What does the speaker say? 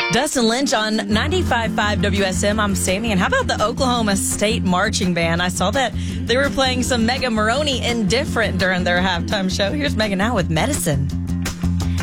Dustin Lynch on 95.5 WSM. I'm Sammy. And how about the Oklahoma State Marching Band? I saw that they were playing some Mega Maroney Indifferent during their halftime show. Here's Megan now with Medicine.